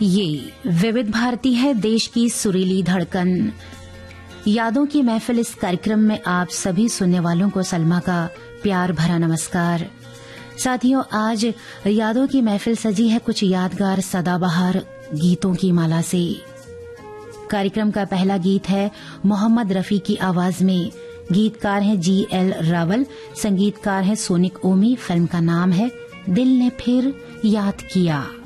ये विविध भारती है, देश की सुरीली धड़कन। यादों की महफिल इस कार्यक्रम में आप सभी सुनने वालों को सलमा का प्यार भरा नमस्कार। साथियों, आज यादों की महफिल सजी है कुछ यादगार सदाबहार गीतों की माला से। कार्यक्रम का पहला गीत है मोहम्मद रफी की आवाज में। गीतकार हैं G.L. रावल, संगीतकार हैं सोनिक ओमी। फिल्म का नाम है दिल ने फिर याद किया।